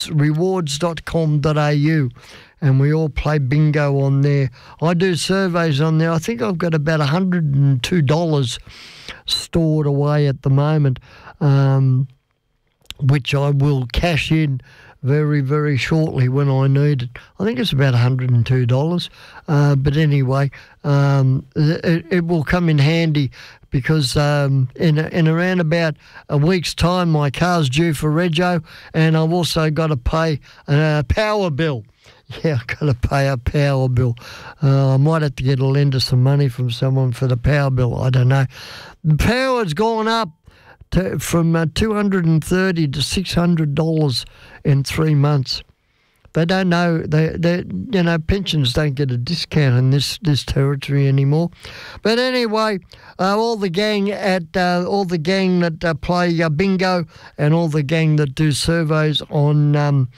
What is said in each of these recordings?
rewards.com.au, and we all play bingo on there. I do surveys on there. I think I've got about $102 stored away at the moment, which I will cash in very, very shortly when I need it. I think it's about $102. But anyway, it will come in handy because in around about a week's time, my car's due for rego, and I've also got to pay a power bill. Yeah, I've got to pay a power bill. I might have to get a lender some money from someone for the power bill. I don't know. The power's gone up from $230 to $600 in 3 months. They don't know. Pensions don't get a discount in this territory anymore. But anyway, all the gang that play bingo and all the gang that do surveys on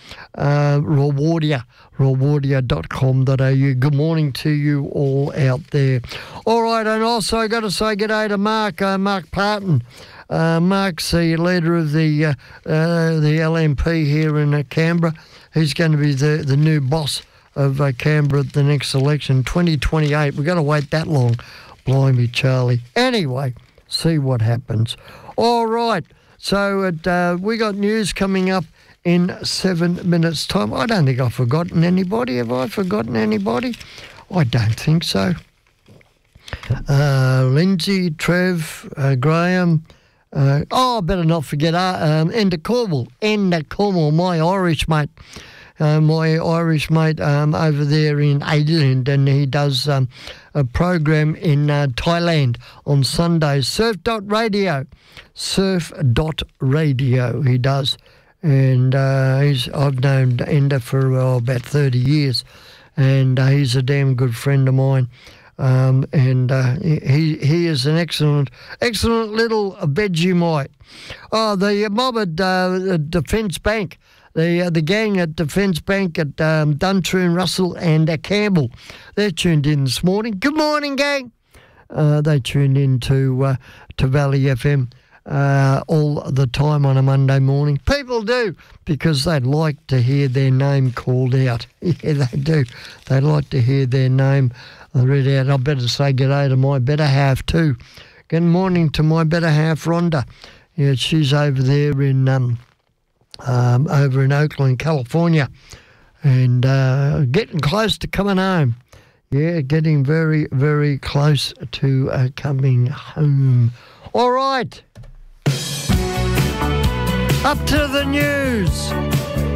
rewardia.com.au. Good morning to you all out there. All right, and also I got to say good day to Mark Parton. Mark's the leader of the LNP here in Canberra. He's going to be the new boss of Canberra at the next election, 2028. We've got to wait that long. Blimey, Charlie. Anyway, see what happens. All right, so we got news coming up in 7 minutes' time. I don't think I've forgotten anybody. Have I forgotten anybody? I don't think so. Lindsay, Trev, Graham... I better not forget Enda Cornwall, my Irish mate. Over there in Adelaide, and he does a program in Thailand on Sundays. Surf.radio he does. And I've known Enda for about 30 years, and he's a damn good friend of mine. He is an excellent little Vegemite. The mob at Defence Bank, the gang at Defence Bank at Duntroon, Russell and Campbell, they're tuned in this morning. Good morning, gang. They tuned in to Valley FM all the time on a Monday morning. People do, because they'd like to hear their name called out. Yeah, they do. They like to hear their name read out. I better say good day to my better half too. Good morning to my better half, Rhonda. Yeah, she's over there in Oakland, California, and getting close to coming home. Yeah, getting very, very close to coming home. All right. Up to the news.